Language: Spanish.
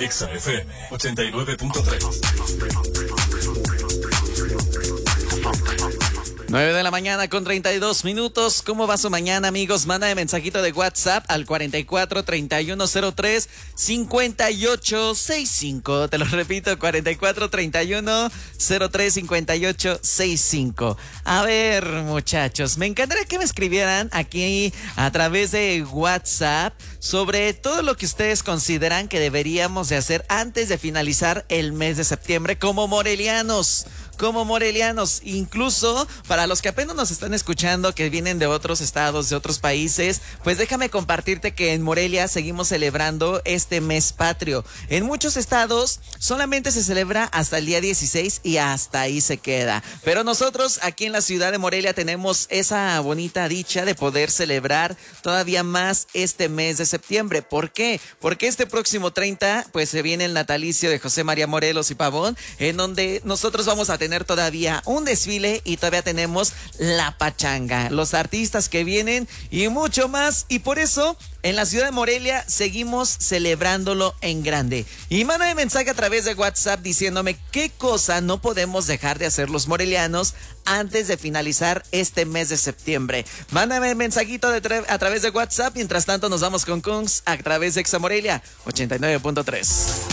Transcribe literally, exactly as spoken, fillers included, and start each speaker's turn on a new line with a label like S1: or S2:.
S1: Exa F M ochenta y nueve punto tres.
S2: nueve de la mañana con treinta y dos minutos. ¿Cómo va su mañana, amigos? Mándame mensajito de WhatsApp al cuarenta y cuatro, treinta y uno, cero tres, cincuenta y ocho sesenta y cinco. Te lo repito, cuarenta y cuatro, treinta y uno, cero tres, cincuenta y ocho sesenta y cinco. A ver, muchachos, me encantaría que me escribieran aquí a través de WhatsApp sobre todo lo que ustedes consideran que deberíamos de hacer antes de finalizar el mes de septiembre como morelianos. Como morelianos, incluso para los que apenas nos están escuchando, que vienen de otros estados, de otros países, pues déjame compartirte que en Morelia seguimos celebrando este mes patrio. En muchos estados solamente se celebra hasta el día dieciséis y hasta ahí se queda. Pero nosotros aquí en la ciudad de Morelia tenemos esa bonita dicha de poder celebrar todavía más este mes de septiembre. ¿Por qué? Porque este próximo treinta, pues se viene el natalicio de José María Morelos y Pavón, en donde nosotros vamos a tener todavía un desfile y todavía tenemos la pachanga, los artistas que vienen y mucho más. Y por eso en la ciudad de Morelia seguimos celebrándolo en grande. Y mándame mensaje a través de WhatsApp diciéndome qué cosa no podemos dejar de hacer los morelianos antes de finalizar este mes de septiembre. Mándame mensajito de tra- a través de WhatsApp. Mientras tanto nos vamos con Kungs a través de Exa Morelia ochenta y nueve punto tres.